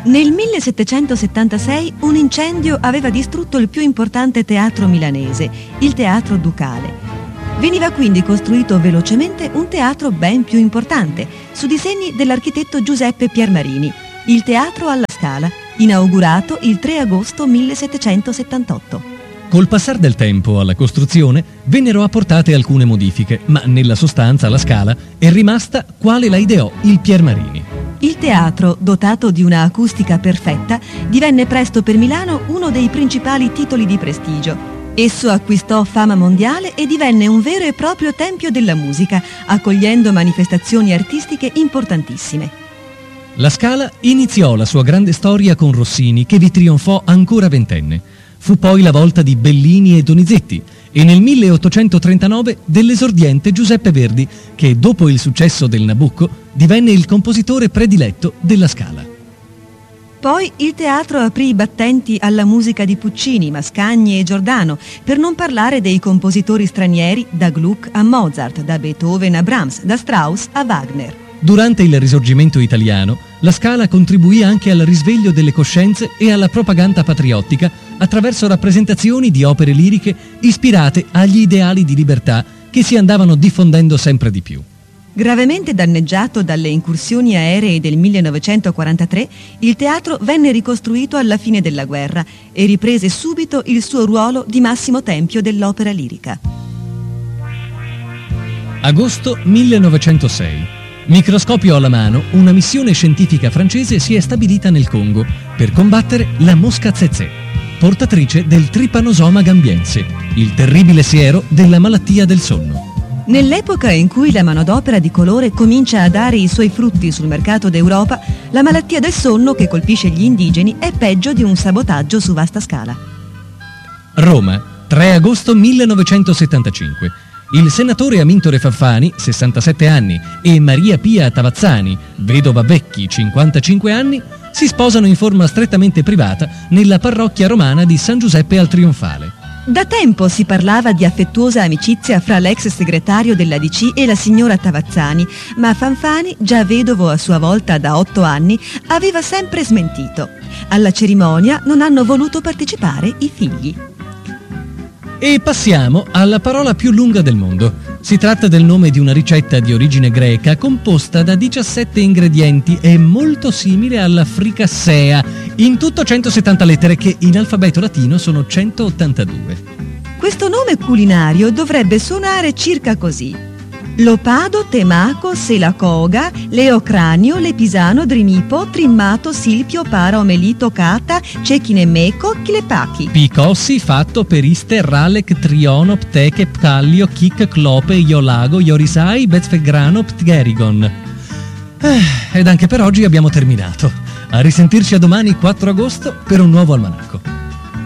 Nel 1776 un incendio aveva distrutto il più importante teatro milanese, il Teatro Ducale. Veniva quindi costruito velocemente un teatro ben più importante, su disegni dell'architetto Giuseppe Piermarini, il Teatro alla Scala, inaugurato il 3 agosto 1778. Col passar del tempo alla costruzione vennero apportate alcune modifiche, ma nella sostanza la Scala è rimasta quale la ideò il Piermarini. Il teatro, dotato di una acustica perfetta, divenne presto per Milano uno dei principali titoli di prestigio. Esso acquistò fama mondiale e divenne un vero e proprio tempio della musica, accogliendo manifestazioni artistiche importantissime. La Scala iniziò la sua grande storia con Rossini, che vi trionfò ancora ventenne. Fu poi la volta di Bellini e Donizetti e nel 1839 dell'esordiente Giuseppe Verdi, che dopo il successo del Nabucco divenne il compositore prediletto della Scala. Poi il teatro aprì i battenti alla musica di Puccini, Mascagni e Giordano, per non parlare dei compositori stranieri da Gluck a Mozart, da Beethoven a Brahms, da Strauss a Wagner. Durante il Risorgimento italiano, la Scala contribuì anche al risveglio delle coscienze e alla propaganda patriottica attraverso rappresentazioni di opere liriche ispirate agli ideali di libertà che si andavano diffondendo sempre di più. Gravemente danneggiato dalle incursioni aeree del 1943, il teatro venne ricostruito alla fine della guerra e riprese subito il suo ruolo di massimo tempio dell'opera lirica. Agosto 1906. Microscopio alla mano, una missione scientifica francese si è stabilita nel Congo per combattere la mosca tsetse, portatrice del Trypanosoma gambiense, il terribile siero della malattia del sonno. Nell'epoca in cui la manodopera di colore comincia a dare i suoi frutti sul mercato d'Europa, la malattia del sonno che colpisce gli indigeni è peggio di un sabotaggio su vasta scala. Roma, 3 agosto 1975. Il senatore Amintore Fanfani, 67 anni, e Maria Pia Tavazzani, vedova Vecchi, 55 anni, si sposano in forma strettamente privata nella parrocchia romana di San Giuseppe al Trionfale. Da tempo si parlava di affettuosa amicizia fra l'ex segretario dell'ADC e la signora Tavazzani, ma Fanfani, già vedovo a sua volta da 8 anni, aveva sempre smentito. Alla cerimonia non hanno voluto partecipare i figli. E passiamo alla parola più lunga del mondo. Si tratta del nome di una ricetta di origine greca composta da 17 ingredienti e molto simile alla fricassea, in tutto 170 lettere che in alfabeto latino sono 182. Questo nome culinario dovrebbe suonare circa così: Lopado, Temaco, Selacoga, Leocranio, Lepisano, Drimipo, Trimmato, Silpio, Para, Omelito, Cata, Cechine, Meco, Chilepachi. Picossi, Fatto, Periste, Ralec, Triono, Pteche, Pcallio, Chic, Clope, Iolago, Iorisai, Bezfegrano, Ptgerigon. Ed anche per oggi abbiamo terminato. A risentirci a domani 4 agosto per un nuovo almanacco.